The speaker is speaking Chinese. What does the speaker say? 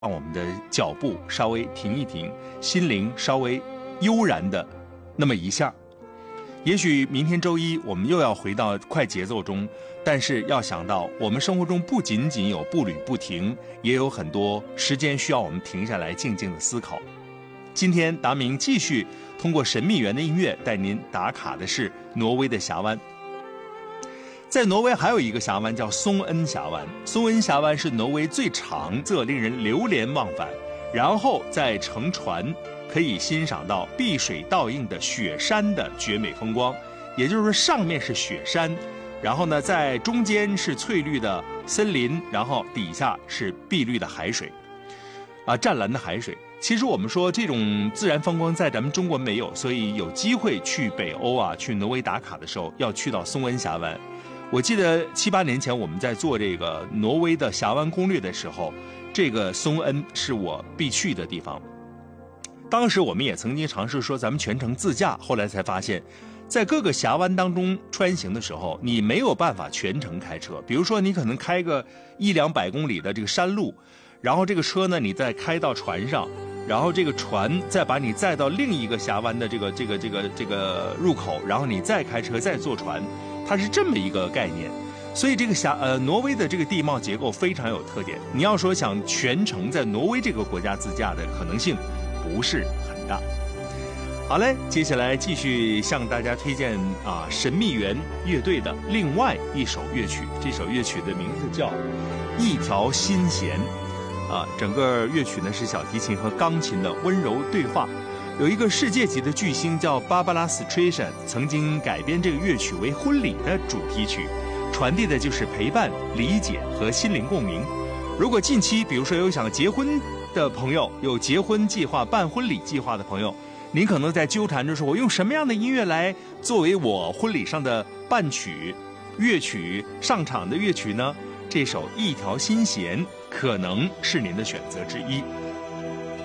让我们的脚步稍微停一停，心灵稍微悠然的那么一下。也许明天周一我们又要回到快节奏中，但是要想到我们生活中不仅仅有步履不停，也有很多时间需要我们停下来静静的思考。今天达明继续通过神秘园的音乐带您打卡的是挪威的峡湾。在挪威还有一个峡湾叫松恩峡湾，松恩峡湾是挪威最长则令人流连忘返，然后再乘船可以欣赏到碧水倒映的雪山的绝美风光。也就是说，上面是雪山，然后呢在中间是翠绿的森林，然后底下是碧绿的海水湛蓝的海水。其实我们说这种自然风光在咱们中国没有，所以有机会去北欧去挪威打卡的时候要去到松恩峡湾。我记得7、8年前我们在做这个挪威的峡湾攻略的时候，这个松恩是我必去的地方。当时我们也曾经尝试说咱们全程自驾，后来才发现在各个峡湾当中穿行的时候，你没有办法全程开车。比如说你可能开个100-200公里的这个山路，然后这个车呢你再开到船上，然后这个船再把你载到另一个峡湾的这个入口，然后你再开车再坐船，它是这么一个概念。所以这个挪威的这个地貌结构非常有特点，你要说想全程在挪威这个国家自驾的可能性不是很大。好嘞，接下来继续向大家推荐神秘园乐队的另外一首乐曲，这首乐曲的名字叫《一条心弦》整个乐曲呢是小提琴和钢琴的温柔对话。有一个世界级的巨星叫芭芭拉·斯特珊，曾经改编这个乐曲为婚礼的主题曲，传递的就是陪伴、理解和心灵共鸣。如果近期比如说有想结婚的朋友，有结婚计划、办婚礼计划的朋友，您可能在纠缠着说我用什么样的音乐来作为我婚礼上的伴曲、乐曲、上场的乐曲呢？这首《一条心弦》可能是您的选择之一。